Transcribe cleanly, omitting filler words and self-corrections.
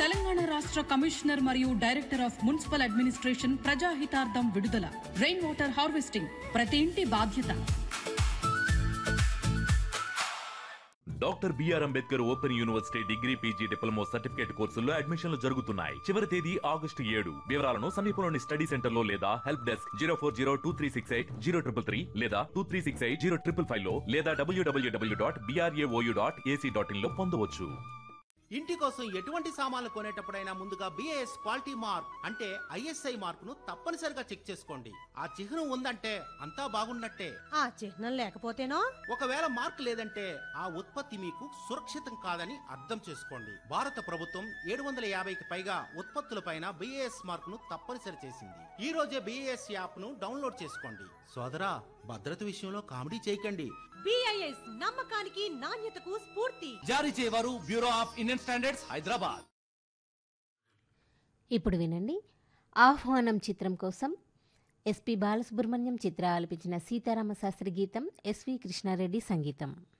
తెలంగాణ రాష్ట్ర కమిషనర్ మరియు director of municipal administration ప్రజాహితార్థం విడుదల. రెయిన్ వాటర్ హార్వెస్టింగ్ ప్రతి ఇంటి బాధ్యత. Doctor BR Ambedkar open university degree PG diploma certificate కోర్సుల్లో అడ్మిషన్లు జరుగుతున్నాయి. చివరి తేదీ August 7. వివరాలను సమీపంలోని స్టడీ సెంటర్ లో లేదా హెల్ప్ డెస్క్ 04023680333 లేదా 23680555 లో లేదా www.brao.ac.in లో పొందవచ్చు. ఇంటి కోసం ఎటువంటి సామాన్లు కొనేటప్పుడైనా ముందుగా BIS క్వాలిటీ మార్క్ అంటే ISI మార్కును తప్పనిసరిగా చెక్ చేసుకోండి. ఆ చిహ్నం ఉందంటే అంతా బాగున్నట్టే. ఆ చిహ్నం లేకపోతేనో? ఒకవేళ మార్క్ లేదంటే ఆ ఉత్పత్తి మీకు సురక్షితం కాదని అర్థం చేసుకోండి. భారత ప్రభుత్వం 750కి పైగా ఉత్పత్తులపైన BIS మార్కును తప్పనిసరి చేసింది. ఈ రోజే BIS యాప్ ను డౌన్లోడ్ చేసుకోండి. సోదరా, భద్రత విషయంలో కామెడీ చేయకండి. BIS నమ్మకానికి నాణ్యతకు స్ఫూర్తి. జారీ చేయవారు bureau of Indian standards, Hyderabad. ఇప్పుడు వినండి, ఆహ్వానం చిత్రం కోసం ఎస్పి బాలసుబ్రహ్మణ్యం చిత్ర ఆలపించిన సీతారామ శాస్త్రి గీతం, ఎస్వి కృష్ణారెడ్డి సంగీతం.